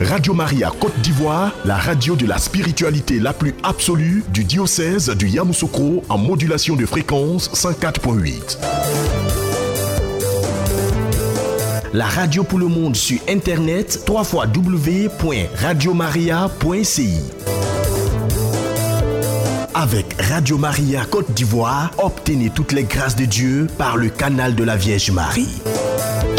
Radio Maria Côte d'Ivoire, la radio de la spiritualité la plus absolue du diocèse du Yamoussoukro en modulation de fréquence 104.8. La radio pour le monde sur internet www.radiomaria.ci. Avec Radio Maria Côte d'Ivoire, obtenez toutes les grâces de Dieu par le canal de la Vierge Marie.